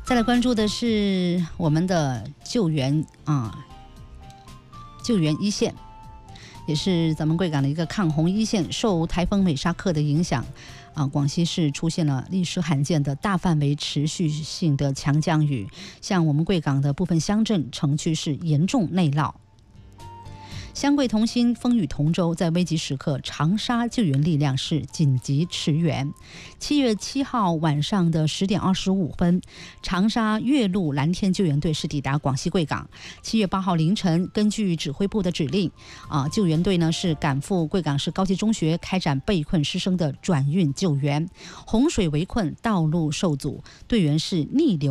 再来关注的是我们的救援一线，也是咱们贵港的一个抗洪一线。受台风美沙克的影响广西市出现了历史罕见的大范围持续性的强降雨，像我们贵港的部分乡镇城区是严重内涝。湘贵同心风雨同舟，在危急时刻，长沙救援力量是紧急驰援。7月7号晚上的10点25分，长沙岳麓蓝天救援队是抵达广西贵港。7月8号凌晨，根据指挥部的指令，救援队呢是赶赴贵港市高级中学开展被困师生的转运救援。洪水围困，道路受阻，队员是逆流